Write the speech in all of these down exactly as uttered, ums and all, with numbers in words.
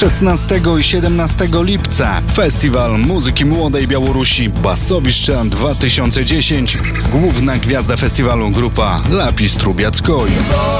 szesnastego i siedemnastego lipca Festiwal Muzyki Młodej Białorusi Basowiszcza dwa tysiące dziesięć. Główna gwiazda festiwalu grupa Lapis Trubiackoj.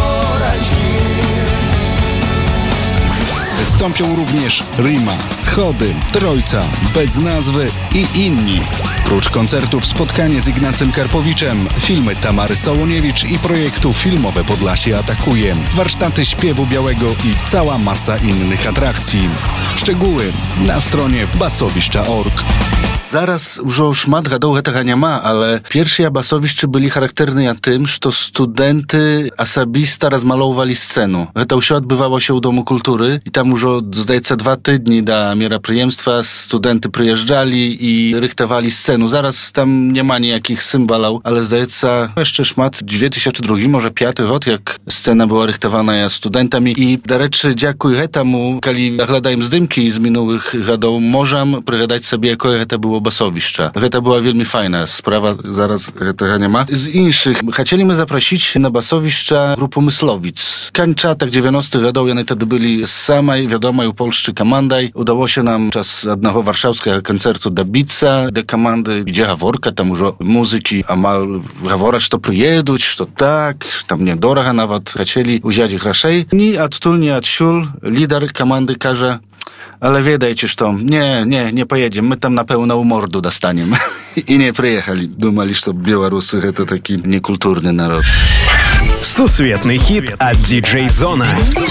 Wystąpią również Rima, Schody, Trojca, Bez Nazwy i inni. Prócz koncertów spotkanie z Ignacym Karpowiczem, filmy Tamary Sołoniewicz i projektu Filmowe Podlasie atakuje, warsztaty śpiewu białego i cała masa innych atrakcji. Szczegóły na stronie basowiszcza kropka org. Зараз ўжо шмат гадоў гэтага няма, але першыя басовішчы былі характэрныя тым, што студэнты асабіста размалоўвалі сцэну. Гэта ўсё адбывалася ў Дому культуры, і там ужо, здаецца, два тыдні да мерапрыемства студэнты прыязджалі і рыхтавалі сцэну. Зараз там няма ніякіх сімвалаў, але, здаецца, яшчэ шмат, две тысячы другі, можа, пяты год, як сцэна была рыхтаваная студэнтамі. І, дарэчы, дзякуй гэтаму, калі аглядаем здымкі з мінулых гадоў, можам прыгадаць сабе, якое гэта было басовішча. Гэта была вельмі файная справа, зараз гэтага няма. З іншых, хацелі мы запрасіць на басовішча групу Мысловіц. Канчатак дзевяностых гадоў яны тады былі самай вядомай у Польшчы камандай. Удалося нам час аднаго варшаўскага канцэрту дабіцца да каманды, ідзе гаворка, там ужо музыкі амаль гавораць, што прыедуць, што так, там недорага нават хацелі ўзяць грашэй. Ні адтуль, ні адсюль лідар каманды кажа: ale wiedajcie, что nie, nie, nie pojedziemy, my tam na pełną mordu dostaniemy. I nie przyjechali. Думали, что белорусы это taki некультурный народ. Сусветный хит от диджей Зона.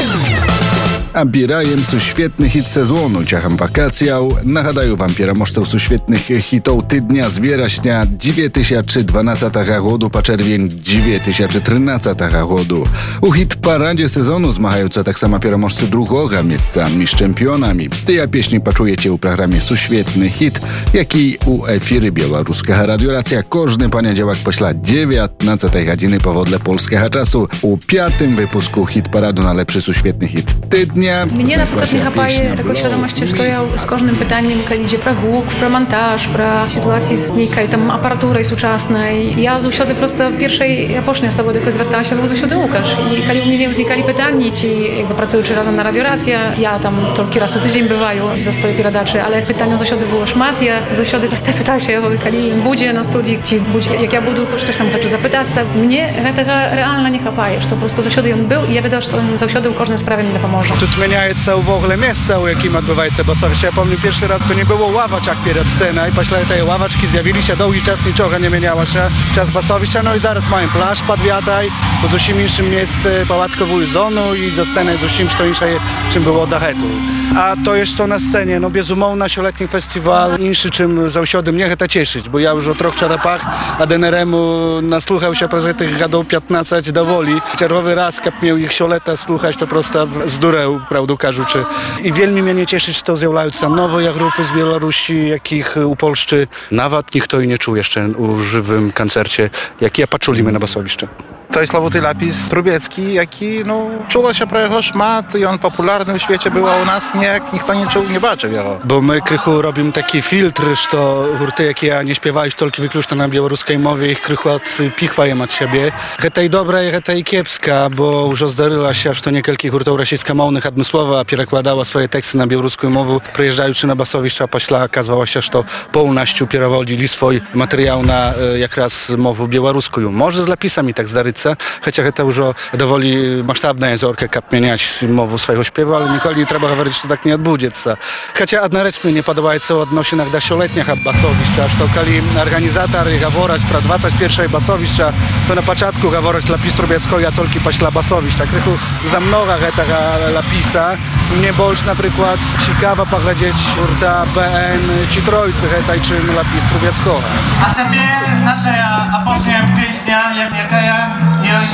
Абіраем сусветны хіт сезону цягам вакацыяў. Нагадаю вам пераможцаў сусветных хітоў тыдня з верасня две тысячи дванаццатага году па чэрвень две тысячи трынаццатага году. У хіт-парадзе сезону змагаюцца таксама пераможцы другога месца між чэмпіёнамі. Тыя песні пачуеце ў праграме «Сусветны хіт», які у эфіры беларускага радыёрацыя кожны панядзелак пасля дзевятнаццатай гадзіны паводле польскага часу. У пятым выпуску хіт-параду на лепшы сусветны хіт тыдня. Мне, наприклад, не хапає такої свідомості, що я з кожним питанням, коли йде про гук, про монтаж, про ситуації з нейкою там апаратурою сучасною. Я завжди просто першою і апошньою особою, до якої зверталася, був завжди Лукаш. І коли у мене виникали питання, чи якби працюючи разом на радіорації, я там тільки раз у тиждень буваю за свої передачі, але питань завжди було шмат. Я завжди просто питаюся його, коли він буде на студії, чи буде, як я буду щось там хочу запитатися. Мені цього реально не хапає, що просто завжди він був, і я відаю, що він завжди у кожній справі мені допоможе. Тут міняється в ogóle miejsce, u jakim odbywaється басовище. Ja pamiętam pierwszy raz, to nie było ławaczek przed sceną i после tej ławaczki zjawili się długi czas, niczego nie zmieniało się. Czas basowiścia, no i zaraz mamy plaż pod wiataj, po zusim inszym miejsce pałatkową zonu i za scenę zusim to insze, czym było do hetu. A to jest to na scenie, no bezumowna sioletni festiwal, inszy czym zawsiody mnie to cieszyć, bo ja już o troch czarapach, a D N R-emu nasłuchał się przez tych gadów piętnaście do woli. Czerwowy raz kap miał ich sioleta słuchać, to prosta zdureł, prawdu кажучи. I wielmi mnie cieszyć, że to zjawляються nowe grupy z Białorusi, jakich u Polszczy nawet nikt to i nie czuł jeszcze u żywym koncercie, jakie paczulimy na basowiszcze. To jest Slawutý Lapis Trubiecki, jaki, no, czuło się pro jego szmat i on popularny w świecie był, a u nas nie, nikt nie czuł, nie baczył jego. Bo my krychu robimy taki filtr, że hurty, jakie nie śpiewali tylko wyklucznie na białoruskiej mowie, ich krychu odpichwają od siebie. Heta i dobra, i heta i kiepska, bo już zdaryła się, że to niekielki hurtów rosyjskomownych admysłowa przekładała swoje teksty na białoruską mowę, przyjeżdżając na basowiszcza, pośla okazało się, że to pełnością przerwadzili swój materiał na jak raz mowę białoruską. Może z lapisami tak zdaryć. Chociaż to już dowoli masштабna jest orka kapmieniać mowę swojego śpiewu, ale nikogo nie trzeba mówić, że tak nie odbudzie. Chociaż одна rzecz mnie nie podoba, co odnosi do sioletnich basowiszcza, że to kiedy organizator gaworać pro dwadzieścia pierwsze basowiszcza, to na początku gaworać Lapis Trubieckiego, ja tylko paśla basowiszcza. Krychu za mnogo tego lapisa. Mnie bolsz na przykład ciekawa poglądać urta B N czy Trojcy, hetaj czym Lapis Trubieckiego. A co mnie nasza apostnia pieśnia, jak jaka już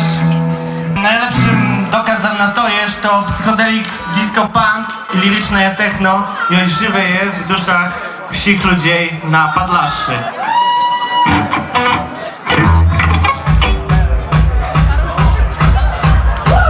najlepszym dokazem na to jest to psychodelik disco punk i liryczne techno już żywe je w duszach wszystkich ludzi na Podlaszu.